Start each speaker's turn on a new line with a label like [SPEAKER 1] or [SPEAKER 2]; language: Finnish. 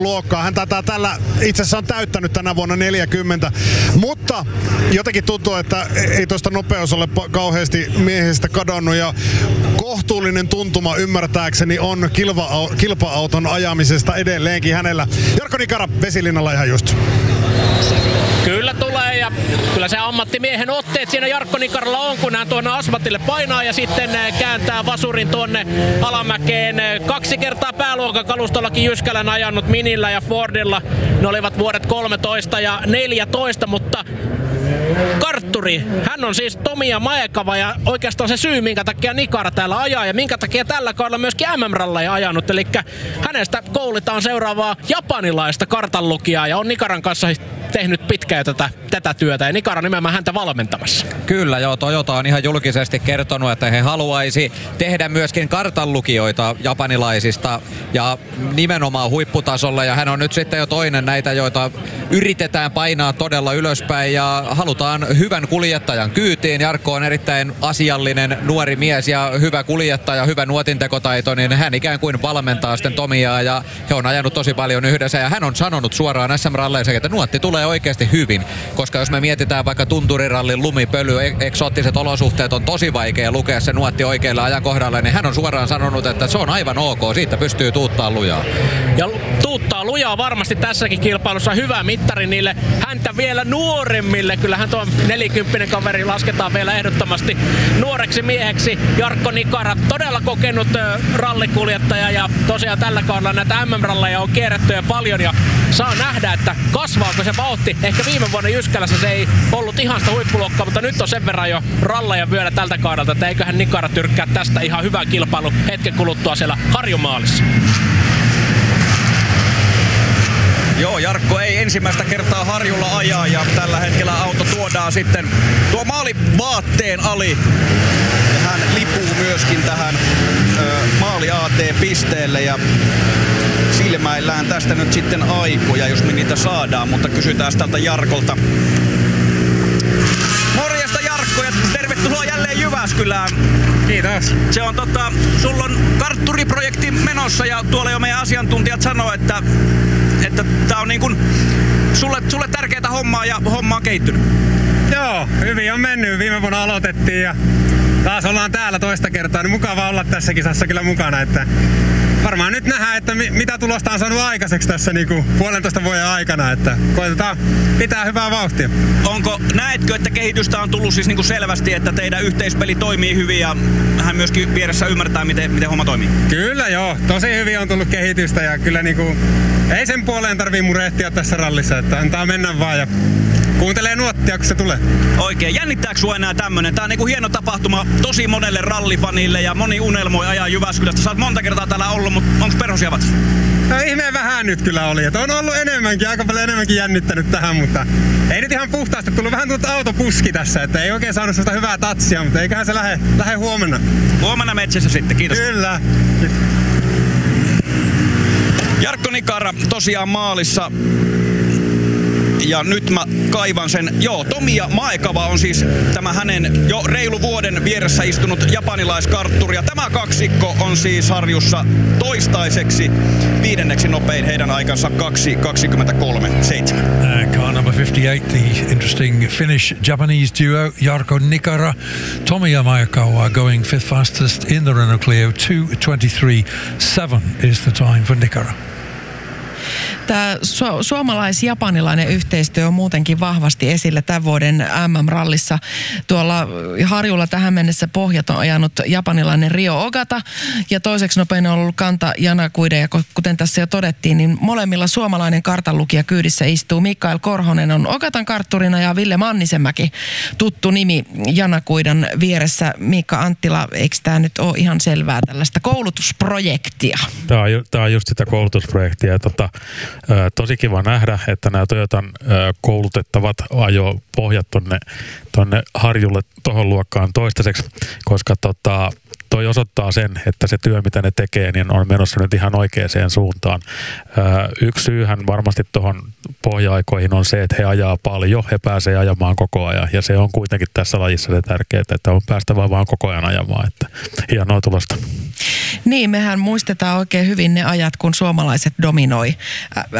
[SPEAKER 1] luokkaa. Hän taitaa tällä itse asiassa on täyttänyt tänä vuonna 40, mutta jotenkin tuntuu, että ei tuosta nopeus ole kauheasti miehistä kadonnut ja kohtuullinen tuntuma ymmärtääkseni on kilpa-auton ajamisesta edelleenkin hänellä. Jarkko Nikara Vesilinnalla ihan just.
[SPEAKER 2] Kyllä tulee ja kyllä se ammattimiehen otteet siinä Jarkko Nikaralla on, kun hän tuonne asfaltille painaa ja sitten kääntää vasurin tuonne alamäkeen. 2 kertaa pääluokan kalustollakin Jyskälän ajanut Minillä ja Fordilla. Ne olivat vuodet 13 ja 14, mutta kartturi, hän on siis Tomia Maekava ja oikeastaan se syy, minkä takia Nikara täällä ajaa ja minkä takia tällä kaudella myöskin MM-ralleja ajanut. Eli hänestä koulitaan seuraavaa japanilaista kartanlukijaa ja on Nikaran kanssa tehnyt pitkään tätä työtä ja Nikara nimenomaan häntä valmentamassa.
[SPEAKER 3] Kyllä joo, Toyota on ihan julkisesti kertonut, että he haluaisi tehdä myöskin kartanlukijoita japanilaisista ja nimenomaan huipputasolla ja hän on nyt sitten jo toinen näitä, joita yritetään painaa todella ylöspäin ja halutaan hyvän kuljettajan kyytiin. Jarkko on erittäin asiallinen nuori mies ja hyvä kuljettaja, hyvä nuotintekotaito, niin hän ikään kuin valmentaa sitten Tomiaa ja he on ajanut tosi paljon yhdessä ja hän on sanonut suoraan SM-ralleissa, että nuotti tulee oikeasti hyvin, koska jos me mietitään vaikka tunturirallin lumipöly, eksoottiset olosuhteet on tosi vaikea lukea se nuotti oikealle ajankohdalle, niin hän on suoraan sanonut, että se on aivan ok, siitä pystyy tuuttaa lujaa.
[SPEAKER 2] Ja tuuttaa lujaa varmasti tässäkin kilpailussa hyvä mittari niille häntä vielä nuoremmille. Kyllähän tuo 40 kaveri lasketaan vielä ehdottomasti nuoreksi mieheksi. Jarkko Nikara, todella kokenut rallikuljettaja ja tosiaan tällä kaudella näitä MM-ralleja on kierretty jo paljon ja saa nähdä, että kasvaako se vauhti. Ehkä viime vuonna Jyskälässä se ei ollut ihan sitä huippuluokkaa, mutta nyt on sen verran jo ralleja vyöllä tältä kaudelta, että eiköhän Nikara tyrkkää tästä ihan hyvän kilpailu hetken kuluttua siellä Harjumaalissa.
[SPEAKER 4] Joo, Jarkko ei ensimmäistä kertaa Harjulla ajaa ja tällä hetkellä auto tuodaan sitten tuo maalivaatteen ali. Ja hän lipuu myöskin tähän maali AT-pisteelle ja silmäillään tästä nyt sitten aikoja, jos me niitä saadaan, mutta kysytään tältä Jarkolta. Morjesta Jarkko ja tervetuloa jälleen Jyväskylään.
[SPEAKER 5] Kiitos.
[SPEAKER 4] Se on sulla on kartturiprojekti menossa ja tuolla jo meidän asiantuntijat sanoo, että tää on niin kuin sulle tärkeää hommaa ja homma on kehittynyt.
[SPEAKER 5] Joo, hyvin on mennyt. Viime vuonna aloitettiin ja taas ollaan täällä toista kertaa. Niin mukava olla tässä kisassa kyllä mukana. Että varmaan nyt nähdään, että mitä tulosta on saanut aikaiseksi tässä niinku 1,5 vuoden aikana. Että koitetaan pitää hyvää vauhtia.
[SPEAKER 4] Näetkö, että kehitystä on tullut siis niinku selvästi, että teidän yhteispeli toimii hyvin ja hän myöskin vieressä ymmärtää, miten homma toimii?
[SPEAKER 5] Kyllä joo, tosi hyvin on tullut kehitystä ja kyllä niinku ei sen puoleen tarvii murehtia tässä rallissa, että antaa mennä vaan ja kuuntelee nuottia, kun se tulee.
[SPEAKER 4] Oikein. Jännittääkö sua enää tämmönen? Tää on niinku hieno tapahtuma tosi monelle rallifanille ja moni unelmoi ajaa Jyväskylästä. Sä oot monta kertaa täällä ollut, mutta onko perhosia vatsa?
[SPEAKER 5] No ihmeen vähän nyt kyllä oli. Et on ollut aika paljon enemmänkin jännittänyt tähän, mutta ei nyt ihan puhtaasti tullut vähän tuolta autopuski tässä, että ei oikein saanut sellaista hyvää tatsia, mutta eiköhän se lähde huomenna.
[SPEAKER 4] Huomenna metsässä sitten, kiitos.
[SPEAKER 5] Kyllä.
[SPEAKER 4] Jarkko Nikara tosiaan maalissa. Ja nyt mä kaivan sen. Joo, Tomia Maekava on siis tämä hänen jo reilu vuoden vieressä istunut japanilaiskartturi. Ja tämä kaksikko on siis Harjussa toistaiseksi 5. nopein heidän aikansa 2:23.7.
[SPEAKER 6] Car number 58, the interesting Finnish Japanese duo Jarkko Nikara, Tomia Maekawa going 5th fastest in the Renault Clio. 2:23.7 is the time for Nikara.
[SPEAKER 7] Tämä suomalais-japanilainen yhteistyö on muutenkin vahvasti esillä tämän vuoden MM-rallissa. Tuolla Harjulla tähän mennessä pohjat on ajanut japanilainen Ryo Ogata ja toiseksi nopein on ollut Kanta Yanakuide. Ja kuten tässä jo todettiin, niin molemmilla suomalainen kartanlukija kyydissä istuu. Mikael Korhonen on Ogatan kartturina ja Ville Mannisenmäki tuttu nimi Yanakuidan vieressä. Miikka Anttila, eikö tämä nyt ole ihan selvää tällaista koulutusprojektia?
[SPEAKER 8] Tämä on just sitä koulutusprojektia. Tosi kiva nähdä, että nämä Toyotan koulutettavat ajo pohjat tonne Harjulle tohon luokkaan toistaiseksi, koska toi osoittaa sen, että se työ, mitä ne tekee, niin on menossa nyt ihan oikeaan suuntaan. Yksi syyhän varmasti tuohon pohja-aikoihin on se, että he ajaa paljon, he pääsee ajamaan koko ajan, ja se on kuitenkin tässä lajissa se tärkeää, että on päästävä vaan koko ajan ajamaan, että hienoa tulosta.
[SPEAKER 7] Niin, mehän muistetaan oikein hyvin ne ajat, kun suomalaiset dominoi